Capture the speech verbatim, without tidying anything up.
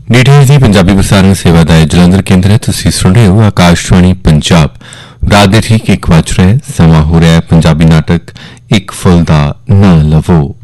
DTH ਦੀ ਪੰਜਾਬੀ ਪ੍ਰਸਾਰਣ ਸੇਵਾ ਦਾ ਜਲੰਧਰ ਕੇਂਦਰ ਹੈ। ਤੁਸੀਂ ਸੁਣ ਰਹੇ ਹੋ ਆਕਾਸ਼ਵਾਣੀ ਪੰਜਾਬ। ਰਾਤ ਦੇ ਠੀਕ ਇੱਕ ਵੱਜ ਰਿਹਾ, ਸਮਾਂ ਹੋ ਰਿਹਾ ਹੈ ਪੰਜਾਬੀ ਨਾਟਕ ਇੱਕ ਫੁੱਲ ਦਾ ਨਾਂ ਲਵੋ।